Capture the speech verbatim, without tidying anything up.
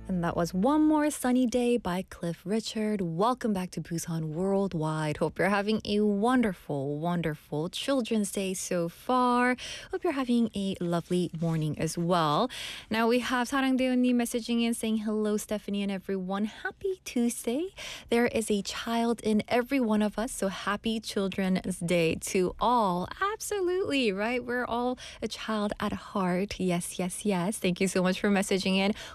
And that was One More Sunny Day by Cliff Richard. Welcome back to Busan Worldwide. Hope you're having a wonderful, wonderful Children's Day so far. Hope you're having a lovely morning as well. Now we have 사랑대원님 messaging in saying, hello, Stephanie and everyone. Happy Tuesday. There is a child in every one of us, so happy Children's Day to all. Absolutely, right? We're all a child at heart. Yes, yes, yes. Thank you so much for messaging in.